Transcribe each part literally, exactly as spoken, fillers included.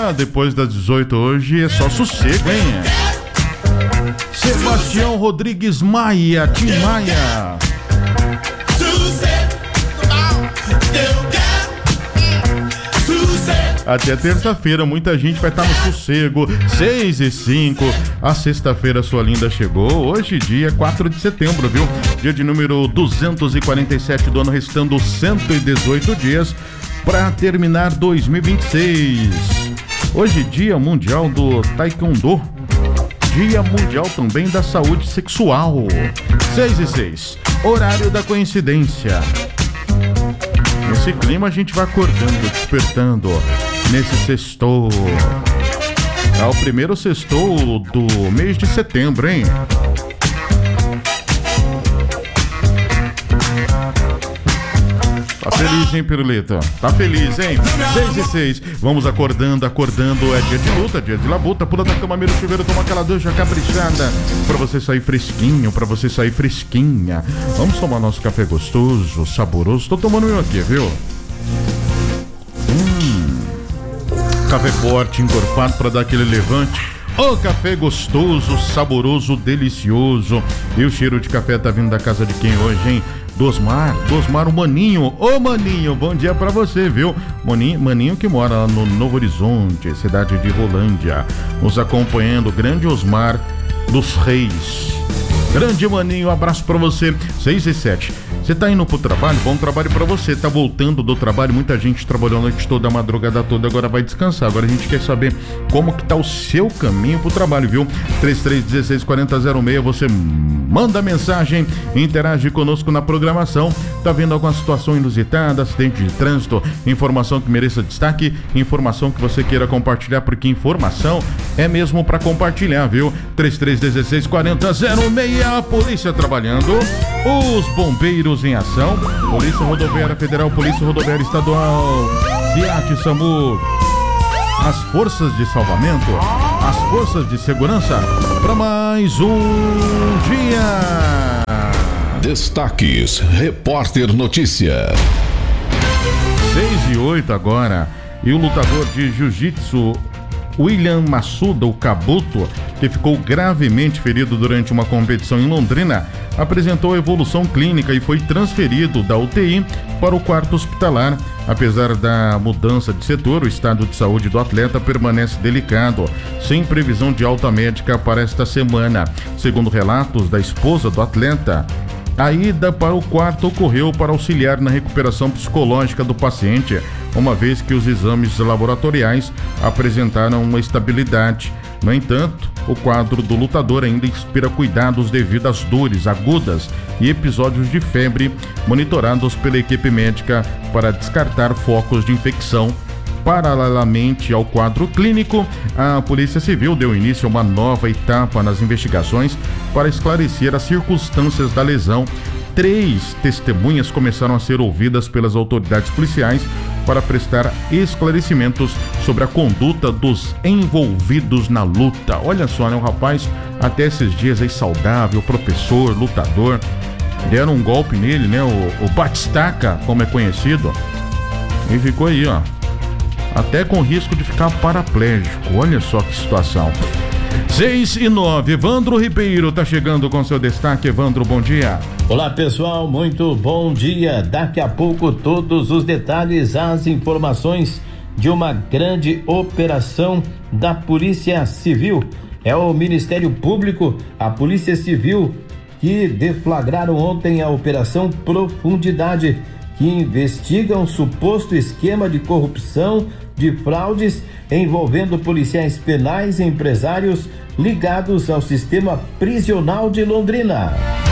Ah, depois das dezoito hoje é só sossego, hein? Sebastião Rodrigues Maia, Tim Maia. Até terça-feira, muita gente vai estar no sossego. Seis e cinco, a sexta-feira sua linda chegou. Hoje, dia quatro de setembro, viu? Dia de número duzentos e quarenta e sete do ano, restando cento e dezoito dias para terminar dois mil e vinte e seis. Hoje, dia mundial do Taekwondo. Dia mundial também da saúde sexual. Seis e seis, horário da coincidência. Nesse clima a gente vai acordando, despertando. Nesse sextou. É o primeiro sextou do mês de setembro, hein? Tá feliz, hein, Pirulito? Tá feliz, hein? Seis e seis. Vamos acordando, acordando. É dia de luta, dia de labuta. Pula da cama, mira o chuveiro, toma aquela ducha caprichada. Pra você sair fresquinho, pra você sair fresquinha. Vamos tomar nosso café gostoso, saboroso. Tô tomando eu aqui, viu? Hum. Café forte, encorpado pra dar aquele levante. Ô, oh, café gostoso, saboroso, delicioso. E o cheiro de café tá vindo da casa de quem hoje, hein? Dosmar, Dosmar, o Maninho. Ô, Maninho, bom dia pra você, viu? Maninho, Maninho que mora lá no Novo Horizonte, cidade de Rolândia, nos acompanhando, grande Osmar dos Reis. Grande Maninho, um abraço pra você. Seis e sete. Você tá indo pro trabalho? Bom trabalho pra você. Tá voltando do trabalho, muita gente trabalhou a noite toda, a madrugada toda, agora vai descansar. Agora a gente quer saber como que tá o seu caminho pro trabalho, viu? três três um seis, quatro zero zero seis, você manda mensagem, interage conosco na programação. Tá vendo alguma situação inusitada, acidente de trânsito, informação que mereça destaque, informação que você queira compartilhar, porque informação é mesmo pra compartilhar, viu? três três um seis, quatro zero zero seis, a polícia trabalhando, os bombeiros em ação, Polícia Rodoviária Federal, Polícia Rodoviária Estadual, SEAT, SAMU, as forças de salvamento, as forças de segurança, para mais um dia. Destaques, Repórter Notícia. seis e oito agora, e o lutador de jiu-jitsu William Massuda, o Cabuto, que ficou gravemente ferido durante uma competição em Londrina, apresentou evolução clínica e foi transferido da U T I para o quarto hospitalar. Apesar da mudança de setor, o estado de saúde do atleta permanece delicado, sem previsão de alta médica para esta semana. Segundo relatos da esposa do atleta, a ida para o quarto ocorreu para auxiliar na recuperação psicológica do paciente, uma vez que os exames laboratoriais apresentaram uma estabilidade. No entanto, o quadro do lutador ainda inspira cuidados devido às dores agudas e episódios de febre, monitorados pela equipe médica para descartar focos de infecção. Paralelamente ao quadro clínico, a Polícia Civil deu início a uma nova etapa nas investigações para esclarecer as circunstâncias da lesão. Três testemunhas começaram a ser ouvidas pelas autoridades policiais para prestar esclarecimentos sobre a conduta dos envolvidos na luta. Olha só, né? O rapaz, até esses dias aí saudável, professor, lutador, deram um golpe nele, né? O, o Batistaca, como é conhecido, e ficou aí, ó, até com risco de ficar paraplégico. Olha só que situação. seis e nove, Evandro Ribeiro tá chegando com seu destaque. Evandro, bom dia. Olá, pessoal, muito bom dia. Daqui a pouco todos os detalhes, as informações de uma grande operação da Polícia Civil. É o Ministério Público, a Polícia Civil, que deflagraram ontem a Operação Profundidade, que investiga um suposto esquema de corrupção, de fraudes envolvendo policiais penais e empresários ligados ao sistema prisional de Londrina.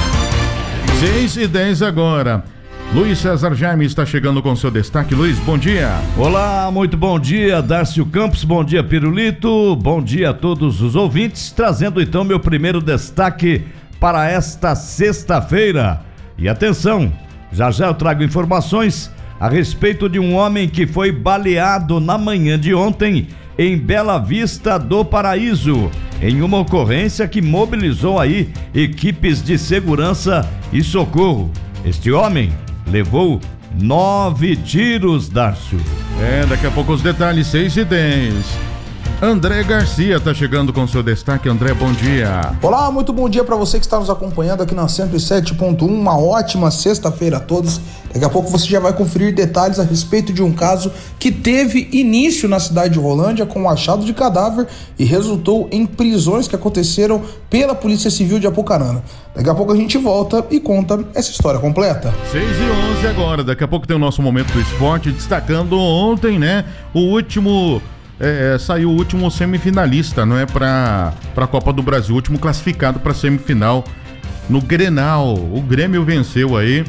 seis e dez agora. Luiz César Jaime está chegando com seu destaque. Luiz, bom dia. Olá, muito bom dia, Dárcio Campos, bom dia, Pirulito, bom dia a todos os ouvintes, trazendo então meu primeiro destaque para esta sexta-feira. E atenção, já já eu trago informações a respeito de um homem que foi baleado na manhã de ontem em Bela Vista do Paraíso, em uma ocorrência que mobilizou aí equipes de segurança e socorro. Este homem levou nove tiros, Dárcio. É, daqui a pouco os detalhes, seis e dez. André Garcia tá chegando com seu destaque. André, bom dia. Olá, muito bom dia para você que está nos acompanhando aqui na cento e sete ponto um. Uma ótima sexta-feira a todos. Daqui a pouco você já vai conferir detalhes a respeito de um caso que teve início na cidade de Rolândia com o achado de cadáver e resultou em prisões que aconteceram pela Polícia Civil de Apucarana. Daqui a pouco a gente volta e conta essa história completa. seis e onze agora. Daqui a pouco tem o nosso Momento do Esporte, destacando ontem, né, o último... É, saiu o último semifinalista, não é, para a Copa do Brasil, o último classificado para semifinal no Grenal. O Grêmio venceu aí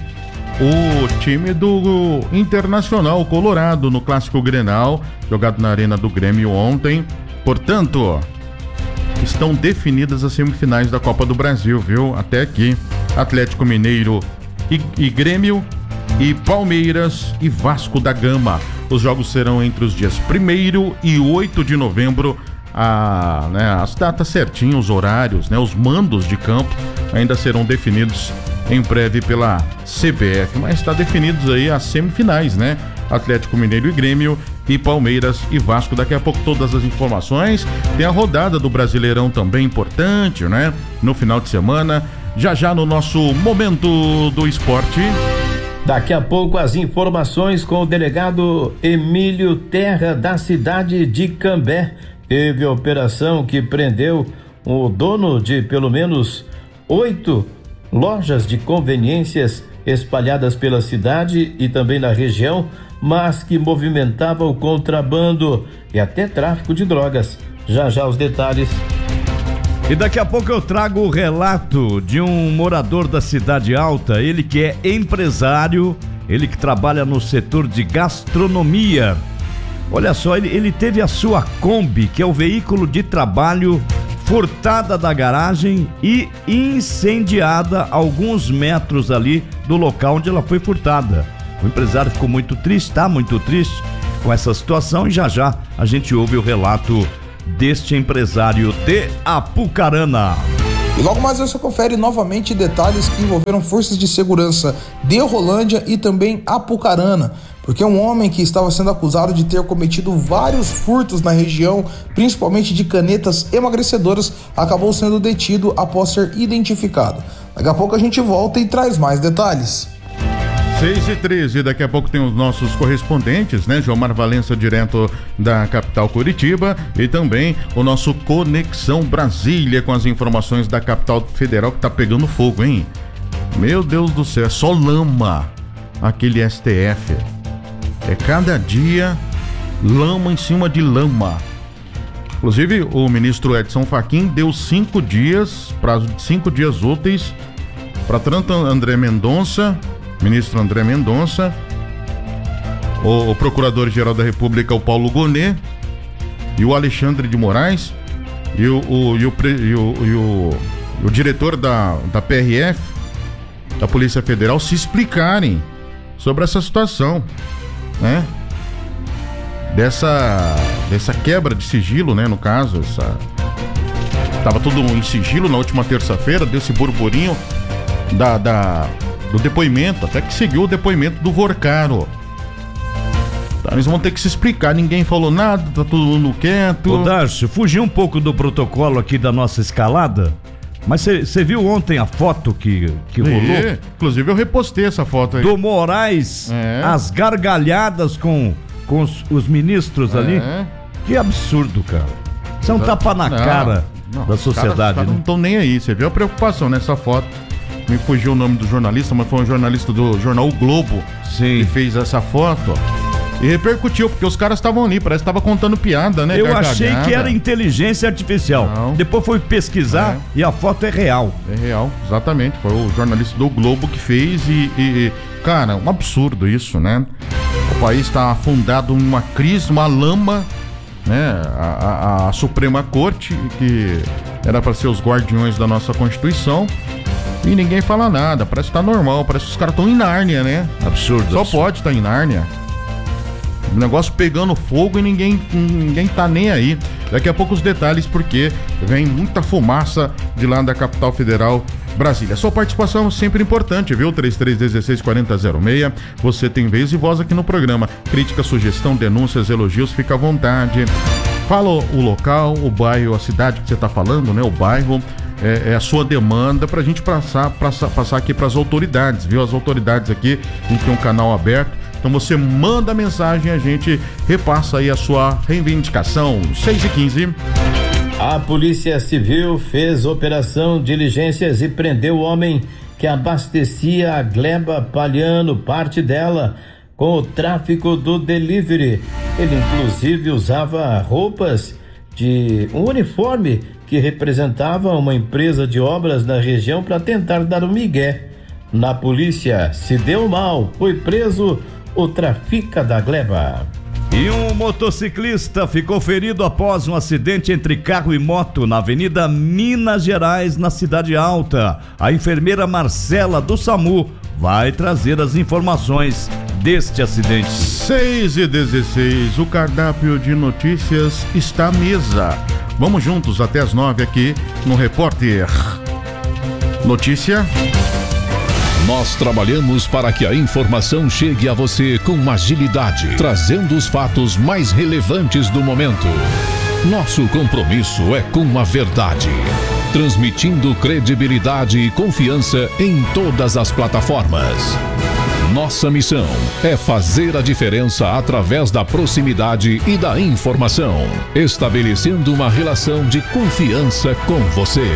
o time do Internacional Colorado no Clássico Grenal, jogado na Arena do Grêmio ontem. Portanto, estão definidas as semifinais da Copa do Brasil, viu? Até aqui, Atlético Mineiro e, e Grêmio, e Palmeiras e Vasco da Gama. Os jogos serão entre os dias primeiro e oito de novembro. A, né, as datas certinhas, os horários, né, os mandos de campo ainda serão definidos em breve pela C B F. Mas está definidos aí as semifinais, né? Atlético Mineiro e Grêmio, e Palmeiras e Vasco. Daqui a pouco todas as informações. Tem a rodada do Brasileirão também importante, né? No final de semana. Já já no nosso Momento do Esporte. Daqui a pouco as informações com o delegado Emílio Terra, da cidade de Cambé. Teve a operação que prendeu o dono de pelo menos oito lojas de conveniências espalhadas pela cidade e também na região, mas que movimentava o contrabando e até tráfico de drogas. Já já os detalhes. E daqui a pouco eu trago o relato de um morador da Cidade Alta, ele que é empresário, ele que trabalha no setor de gastronomia. Olha só, ele, ele teve a sua Kombi, que é o veículo de trabalho, furtada da garagem e incendiada a alguns metros ali do local onde ela foi furtada. O empresário ficou muito triste, tá muito triste com essa situação, e já já a gente ouve o relato deste empresário de Apucarana. E logo mais você confere novamente detalhes que envolveram forças de segurança de Rolândia e também Apucarana, porque um homem que estava sendo acusado de ter cometido vários furtos na região, principalmente de canetas emagrecedoras, acabou sendo detido após ser identificado. Daqui a pouco a gente volta e traz mais detalhes. seis e treze, daqui a pouco tem os nossos correspondentes, né? João Mar Valença, direto da capital Curitiba, e também o nosso Conexão Brasília, com as informações da capital federal, que tá pegando fogo, hein? Meu Deus do céu, é só lama aquele S T F. É cada dia lama em cima de lama. Inclusive, o ministro Edson Fachin deu cinco dias, prazo de cinco dias úteis, para tanto André Mendonça, ministro André Mendonça, o, o procurador-geral da República, o Paulo Gonet, e o Alexandre de Moraes, e o, o, e o, e o, e o, o diretor da, da P R F, da Polícia Federal, se explicarem sobre essa situação, né? Dessa, dessa quebra de sigilo, né? No caso, essa... tava tudo em sigilo na última terça-feira, desse burburinho da... da do depoimento, até que seguiu o depoimento do Vorcaro. Então, eles vão ter que se explicar, ninguém falou nada, tá todo mundo quieto. Ô Darcio, fugiu um pouco do protocolo aqui da nossa escalada, mas você viu ontem a foto que, que rolou? E, inclusive eu repostei essa foto aí. Do Moraes, é. As gargalhadas com, com os, os ministros é. ali. Que absurdo, cara. Isso é um tapa na não, cara não, da sociedade. Os caras, os caras né? não estão nem aí, você viu a preocupação nessa foto. Me fugiu o nome do jornalista, mas foi um jornalista do jornal O Globo. Sim. Que fez essa foto e repercutiu, porque os caras estavam ali, parece que estavam contando piada, né? Eu Gargalhada. Achei que era inteligência artificial. Não. Depois foi pesquisar é. e a foto é real. É real, exatamente. Foi o jornalista do Globo que fez e, e cara, um absurdo isso, né? O país está afundado numa crise, uma lama, né? A, a, a Suprema Corte, que era para ser os guardiões da nossa Constituição, e ninguém fala nada, parece que tá normal, parece que os caras estão em Nárnia, né? Absurdo. Só absurdo. pode estar tá em Nárnia. O negócio pegando fogo e ninguém, ninguém tá nem aí. Daqui a pouco os detalhes, porque vem muita fumaça de lá da capital federal, Brasília. Sua participação é sempre importante, viu? três três um seis, quatro zero zero seis. Você tem vez e voz aqui no programa. Crítica, sugestão, denúncias, elogios, fica à vontade. Fala o local, o bairro, a cidade que você está falando, né? O bairro, é, é a sua demanda pra gente passar, passar, passar aqui pras autoridades, viu? As autoridades aqui, a gente tem um canal aberto, então você manda a mensagem e a gente repassa aí a sua reivindicação. seis e quinze. A Polícia Civil fez operação diligências e prendeu o homem que abastecia a Gleba Palhano, parte dela, com o tráfico do delivery. Ele inclusive usava roupas de um uniforme que representava uma empresa de obras na região para tentar dar um migué. Na polícia se deu mal, foi preso o trafica da Gleba. E um motociclista ficou ferido após um acidente entre carro e moto na Avenida Minas Gerais, na Cidade Alta. A enfermeira Marcela do SAMU vai trazer as informações deste acidente. seis e dezesseis, o cardápio de notícias está à mesa. Vamos juntos até as nove aqui no Repórter Notícia. Nós trabalhamos para que a informação chegue a você com agilidade, trazendo os fatos mais relevantes do momento. Nosso compromisso é com a verdade, transmitindo credibilidade e confiança em todas as plataformas. Nossa missão é fazer a diferença através da proximidade e da informação, estabelecendo uma relação de confiança com você.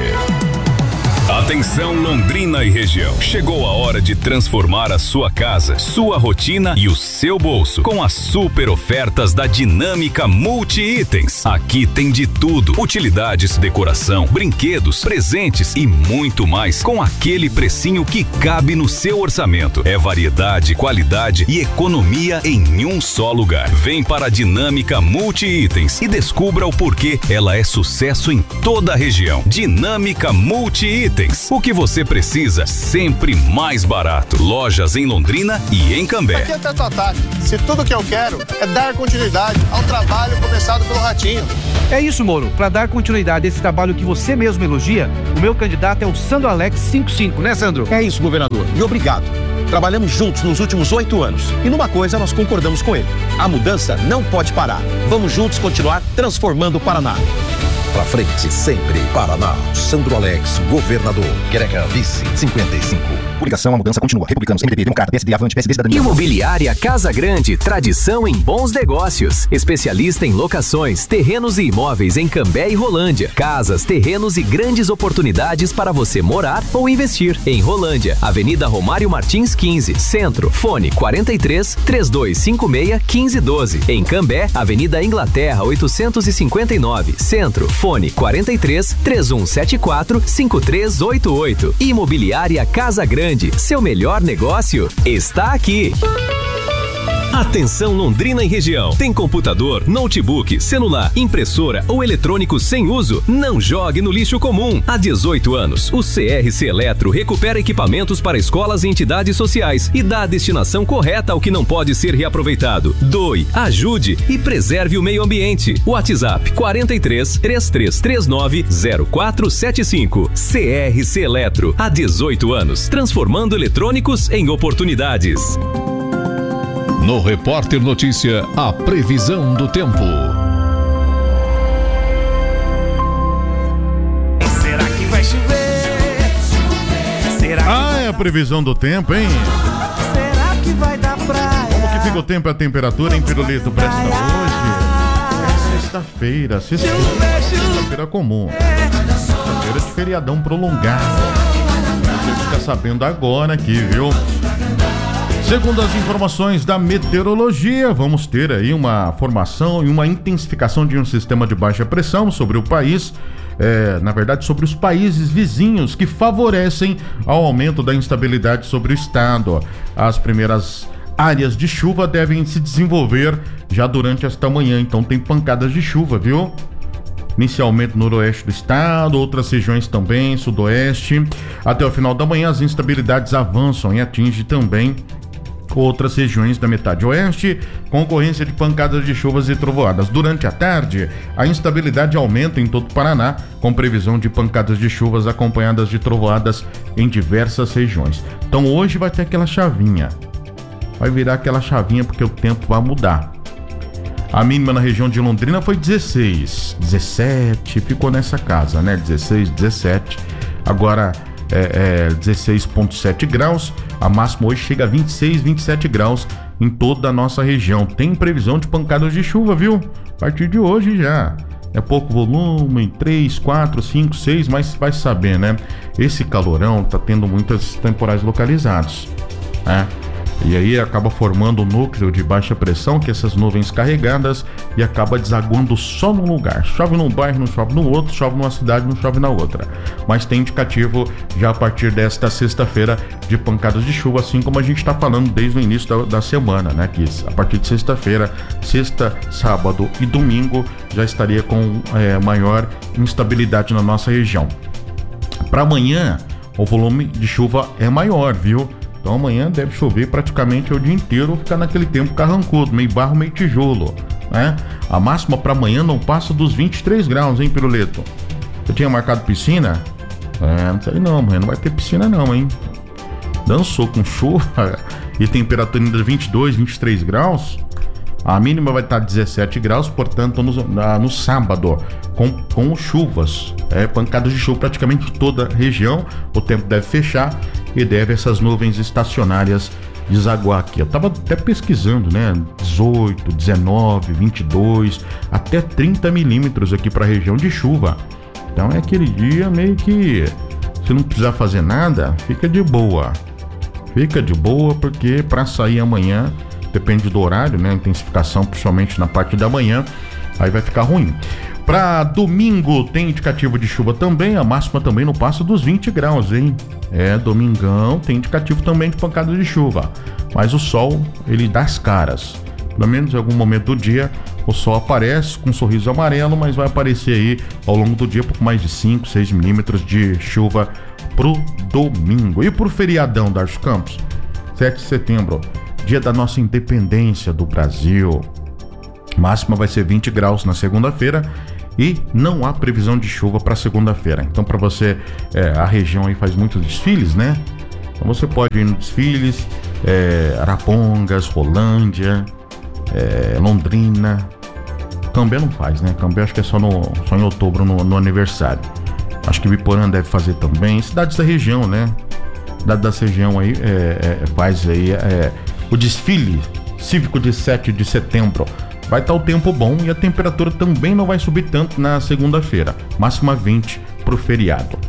Atenção Londrina e região. Chegou a hora de transformar a sua casa, sua rotina e o seu bolso com as super ofertas da Dinâmica Multi-Itens. Aqui tem de tudo: utilidades, decoração, brinquedos, presentes e muito mais, com aquele precinho que cabe no seu orçamento. É variedade, qualidade e economia em um só lugar. Vem para a Dinâmica Multi-Itens e descubra o porquê ela é sucesso em toda a região. Dinâmica Multi-Itens. O que você precisa, sempre mais barato. Lojas em Londrina e em Cambé. Aqui é Teto Ataque. Se tudo que eu quero é dar continuidade ao trabalho começado pelo Ratinho. É isso, Moro. Para dar continuidade a esse trabalho que você mesmo elogia, o meu candidato é o Sandro Alex cinquenta e cinco, né, Sandro? É isso, governador. E obrigado. Trabalhamos juntos nos últimos oito anos. E numa coisa nós concordamos com ele: a mudança não pode parar. Vamos juntos continuar transformando o Paraná. Pra frente, sempre. Paraná. Sandro Alex, governador. Quereca, vice, cinquenta e cinco. Coligação, a mudança continua. Republicanos, M D B, Democrata, P S D, Avante, P S D, Cidadania. Imobiliária Casa Grande, tradição em bons negócios. Especialista em locações, terrenos e imóveis em Cambé e Rolândia. Casas, terrenos e grandes oportunidades para você morar ou investir. Em Rolândia, Avenida Romário Martins quinze, Centro. Fone quarenta e três, trinta e dois cinquenta e seis, quinze doze. Em Cambé, Avenida Inglaterra oitocentos e cinquenta e nove, Centro. Fone quarenta e três, três um sete quatro, cinco três oito oito. Imobiliária Casa Grande, seu melhor negócio está aqui. Atenção Londrina e região. Tem computador, notebook, celular, impressora ou eletrônico sem uso? Não jogue no lixo comum. Há dezoito anos, o C R C Eletro recupera equipamentos para escolas e entidades sociais e dá a destinação correta ao que não pode ser reaproveitado. Doe, ajude e preserve o meio ambiente. WhatsApp quarenta e três, três três três nove, zero quatro sete cinco. C R C Eletro. Há dezoito anos, transformando eletrônicos em oportunidades. No Repórter Notícia, a previsão do tempo. Será que vai chover? Será que ah, é a previsão do tempo, hein? Será que vai dar praia? Como que fica o tempo e a temperatura, hein, Pirulito? Presta hoje. É sexta-feira, sexta-feira, sexta-feira comum. Sexta-feira de feriadão prolongado. Você fica sabendo agora aqui, viu? Segundo as informações da meteorologia, vamos ter aí uma formação e uma intensificação de um sistema de baixa pressão sobre o país, é, na verdade sobre os países vizinhos, que favorecem ao aumento da instabilidade sobre o estado. As primeiras áreas de chuva devem se desenvolver já durante esta manhã, então tem pancadas de chuva, viu? Inicialmente no noroeste do estado, outras regiões também, sudoeste. Até o final da manhã as instabilidades avançam e atingem também outras regiões da metade oeste, com ocorrência de pancadas de chuvas e trovoadas. Durante a tarde, a instabilidade aumenta em todo o Paraná, com previsão de pancadas de chuvas acompanhadas de trovoadas em diversas regiões. Então hoje vai ter aquela chavinha, vai virar aquela chavinha porque o tempo vai mudar. A mínima na região de Londrina foi dezesseis, dezessete, ficou nessa casa, né? dezesseis, dezessete. Agora é, é dezesseis vírgula sete graus. A máxima hoje chega a vinte e seis, vinte e sete graus em toda a nossa região. Tem previsão de pancadas de chuva, viu? A partir de hoje já. É pouco volume, três, quatro, cinco, seis, mas vai saber, né? Esse calorão tá tendo muitos temporais localizados, né? E aí acaba formando um núcleo de baixa pressão, que essas nuvens carregadas, e acaba desaguando só num lugar. Chove num bairro, não chove no outro, chove numa cidade, não chove na outra. Mas tem indicativo já a partir desta sexta-feira de pancadas de chuva, assim como a gente está falando desde o início da, da semana, né? Que a partir de sexta-feira, sexta, sábado e domingo já estaria com é, maior instabilidade na nossa região. Para amanhã, o volume de chuva é maior, viu? Então amanhã deve chover praticamente o dia inteiro, ficar naquele tempo carrancudo, meio barro, meio tijolo, né? A máxima para amanhã não passa dos vinte e três graus, hein, Piruleto? Eu tinha marcado piscina? É, não sei não, amanhã não vai ter piscina não, hein? Dançou com chuva e temperatura ainda de vinte e dois, vinte e três graus. A mínima vai estar dezessete graus, portanto, no, no sábado, com, com chuvas, é, pancadas de chuva praticamente em toda a região. O tempo deve fechar e deve essas nuvens estacionárias desaguar aqui. Eu tava até pesquisando, né? dezoito, dezenove, vinte e dois, até trinta milímetros aqui para a região de chuva. Então é aquele dia meio que, se não precisar fazer nada, fica de boa. Fica de boa, porque para sair amanhã, depende do horário, né? Intensificação, principalmente na parte da manhã, aí vai ficar ruim. Para domingo tem indicativo de chuva também, a máxima também não passa dos vinte graus, hein? É, domingão tem indicativo também de pancada de chuva, mas o sol, ele dá as caras. Pelo menos em algum momento do dia, o sol aparece com um sorriso amarelo, mas vai aparecer aí ao longo do dia pouco mais de cinco, seis milímetros de chuva pro domingo. E pro feriadão, Darcio Campos, sete de setembro, dia da nossa independência do Brasil. Máxima vai ser vinte graus na segunda-feira e não há previsão de chuva para segunda-feira. Então, para você, é, a região aí faz muitos desfiles, né? Então você pode ir nos desfiles, é, Arapongas, Rolândia, é, Londrina. Cambé não faz, né? Cambé acho que é só, no, só em outubro, no, no aniversário. Acho que Biporã deve fazer também. Cidades da região, né? Cidade da região aí é, é, faz aí é, o desfile cívico de sete de setembro. Vai estar o tempo bom e a temperatura também não vai subir tanto na segunda-feira. Máxima vinte pro feriado.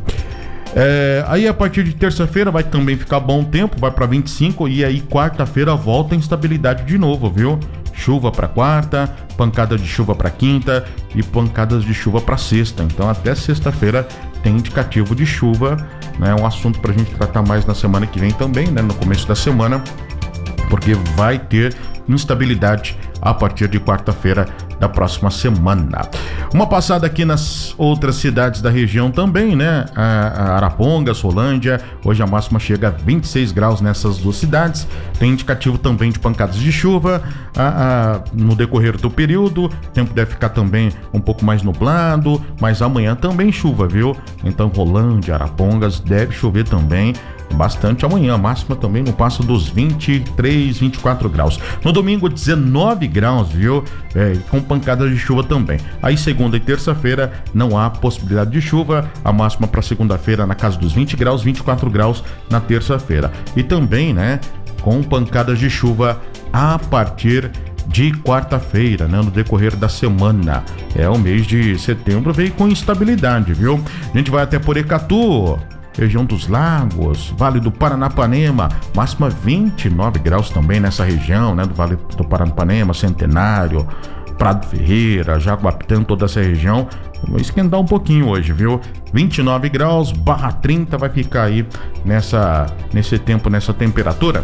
É, aí a partir de terça-feira vai também ficar bom o tempo, vai para vinte e cinco, e aí quarta-feira volta a instabilidade de novo, viu? Chuva para quarta, pancada de chuva para quinta e pancadas de chuva para sexta. Então até sexta-feira tem indicativo de chuva, né? Um assunto pra gente tratar mais na semana que vem também, né? No começo da semana, porque vai ter instabilidade a partir de quarta-feira da próxima semana. Uma passada aqui nas outras cidades da região também, né? A Arapongas, Rolândia, hoje a máxima chega a vinte e seis graus nessas duas cidades. Tem indicativo também de pancadas de chuva a, a, no decorrer do período. O tempo deve ficar também um pouco mais nublado, mas amanhã também chuva, viu? Então Rolândia, Arapongas, deve chover também bastante amanhã. A máxima também não passa dos vinte e três, vinte e quatro graus. No domingo, dezenove graus, viu? É, com pancadas de chuva também. Aí segunda e terça-feira não há possibilidade de chuva. A máxima para segunda-feira na casa dos vinte graus, vinte e quatro graus na terça-feira. E também, né, com pancadas de chuva a partir de quarta-feira, né, no decorrer da semana. É, o mês de setembro veio com instabilidade, viu? A gente vai até Porecatu, região dos Lagos, Vale do Paranapanema, máxima vinte e nove graus também nessa região, né, do Vale do Paranapanema, Centenário, Prado Ferreira, Jaguapitã, toda essa região. Vai esquentar um pouquinho hoje, viu? vinte e nove graus, barra trinta vai ficar aí nessa, nesse tempo, nessa temperatura.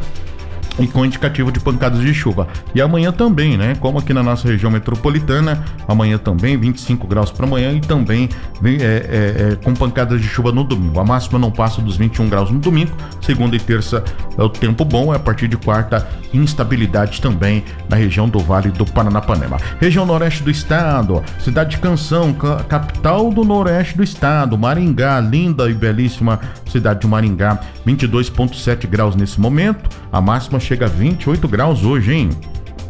E com indicativo de pancadas de chuva. E amanhã também, né? Como aqui na nossa região metropolitana, amanhã também vinte e cinco graus para amanhã e também é, é, é, com pancadas de chuva no domingo. A máxima não passa dos vinte e um graus no domingo. Segunda e terça é o tempo bom, é a partir de quarta, instabilidade também na região do Vale do Paranapanema. Região noroeste do estado, cidade de Canção, capital do noroeste do estado, Maringá, linda e belíssima cidade de Maringá, vinte e dois vírgula sete graus nesse momento. A máxima chega a vinte e oito graus hoje, hein?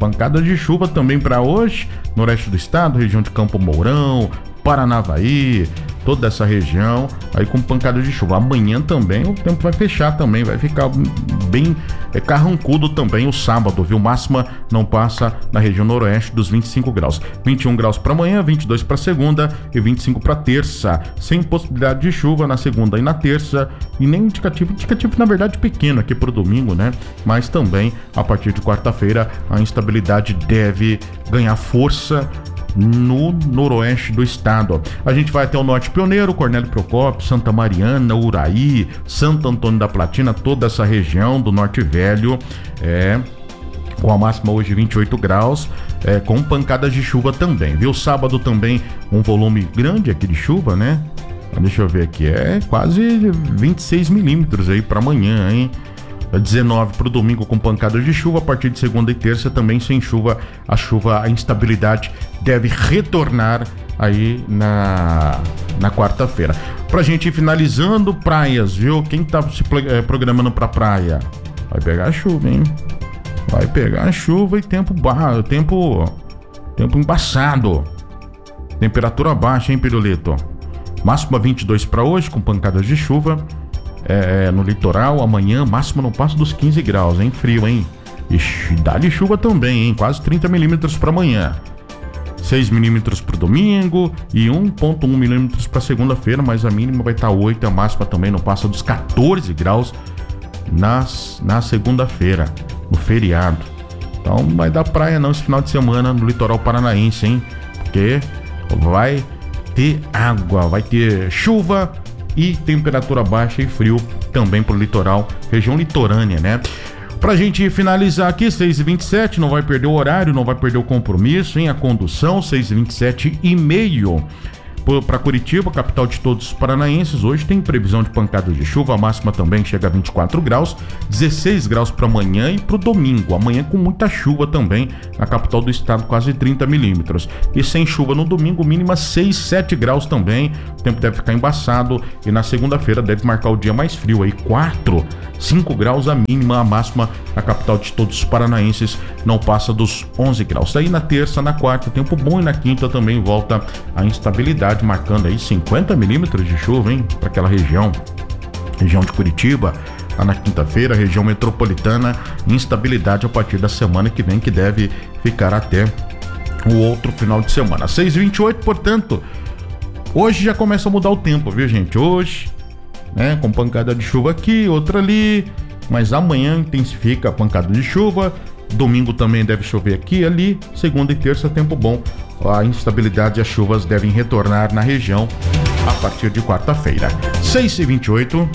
pancada de chuva também para hoje, no oeste do estado, região de Campo Mourão, Paranavaí, toda essa região, aí com pancada de chuva. Amanhã também o tempo vai fechar também, vai ficar bem é, carrancudo também o sábado, viu? Máxima não passa na região noroeste dos vinte e cinco graus. vinte e um graus para amanhã, vinte e dois para segunda e vinte e cinco para terça. Sem possibilidade de chuva na segunda e na terça, e nem indicativo, indicativo na verdade pequeno aqui pro domingo, né? Mas também a partir de quarta-feira a instabilidade deve ganhar força no noroeste do estado. A gente vai até o Norte Pioneiro, Cornélio Procópio, Santa Mariana, Uraí, Santo Antônio da Platina, toda essa região do Norte Velho, é, com a máxima hoje vinte e oito graus, é, com pancadas de chuva também, viu? Sábado também um volume grande aqui de chuva, né? Deixa eu ver aqui, é quase vinte e seis milímetros aí para amanhã, hein? dezenove para o domingo com pancadas de chuva, a partir de segunda e terça também sem chuva. A chuva, a instabilidade deve retornar aí na, na quarta-feira. Pra gente ir finalizando, praias, viu? Quem tá se é, programando pra praia? Vai pegar chuva, hein? Vai pegar chuva e tempo barro, tempo, tempo embaçado. Temperatura baixa, hein, Pirulito? Máxima vinte e dois para hoje com pancadas de chuva. É, no litoral, amanhã, máxima não passa dos quinze graus, hein? Frio, hein? Ixi, dá de chuva também, hein? Quase trinta milímetros para amanhã. seis milímetros para o domingo e um vírgula um milímetros para segunda-feira, mas a mínima vai estar oito, a máxima também não passa dos quatorze graus nas, na segunda-feira, no feriado. Então não vai dar praia não esse final de semana no litoral paranaense, hein? Porque vai ter água, vai ter chuva e temperatura baixa e frio também pro litoral, região litorânea, né? Pra gente finalizar aqui, seis e vinte e sete, não vai perder o horário, não vai perder o compromisso, hein? A condução, seis e vinte e sete e meio. Para Curitiba, capital de todos os paranaenses, hoje tem previsão de pancadas de chuva, a máxima também chega a vinte e quatro graus, dezesseis graus para amanhã e para o domingo. Amanhã com muita chuva também, na capital do estado, quase trinta milímetros. E sem chuva no domingo, mínima seis, sete graus também, o tempo deve ficar embaçado e na segunda-feira deve marcar o dia mais frio aí, quatro, cinco graus a mínima, a máxima na capital de todos os paranaenses não passa dos onze graus. Daí na terça, na quarta, tempo bom e na quinta também volta a instabilidade, marcando aí cinquenta milímetros de chuva, hein, para aquela região, região de Curitiba. Lá na quinta-feira, região metropolitana, instabilidade a partir da semana que vem, que deve ficar até o outro final de semana. seis e vinte e oito, portanto, hoje já começa a mudar o tempo, viu, gente? Hoje, né, com pancada de chuva aqui, outra ali, mas amanhã intensifica a pancada de chuva. Domingo também deve chover aqui e ali. Segunda e terça, tempo bom. A instabilidade e as chuvas devem retornar na região a partir de quarta-feira. seis e vinte e oito.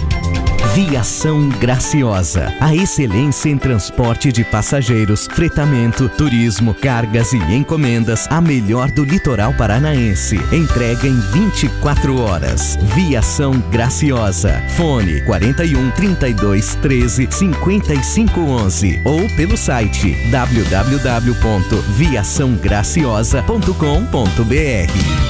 Viação Graciosa, a excelência em transporte de passageiros, fretamento, turismo, cargas e encomendas, a melhor do litoral paranaense. Entrega em vinte e quatro horas. Viação Graciosa. Fone quarenta e um, trinta e dois, treze, cinquenta e cinco, onze ou pelo site w w w ponto viação graciosa ponto com ponto b r.